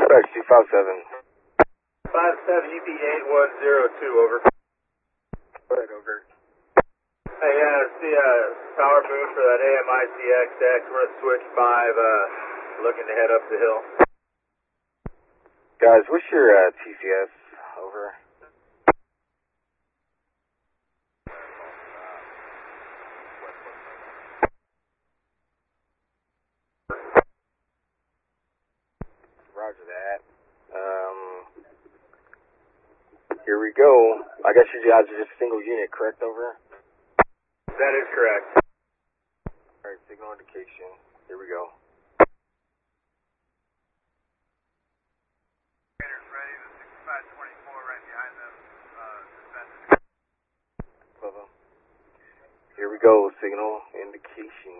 Correct, 257. 57 UP8102, over. Right, over. Hey, yeah, it's the power boom for that AMICXX. We're at switch 5, looking to head up the hill. Guys, what's your TCS? Over. Roger that. Here we go. I guess you guys are just single unit, correct, over? That is correct. Alright, signal indication. Here we go. Ready, the 6524 right behind them, Bravo. Here we go, signal indication.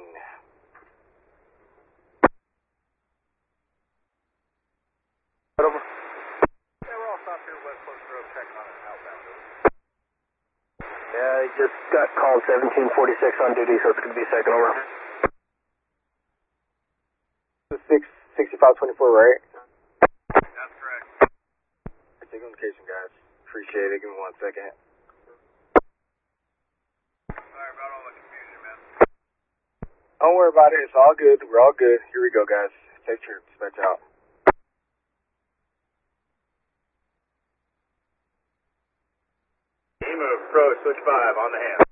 Over. Yeah, we're all stopped here at West Coast Road checking on an outbound. Yeah, I just got called 1746 on duty, so it's going to be second over. 6524, right? That's correct. Signal indication, guys. Appreciate it. Give me 1 second. Sorry about all the confusion, man. Don't worry about it. It's all good. We're all good. Here we go, guys. Take care. Dispatch out. Emu, approach, switch 5, on the hand.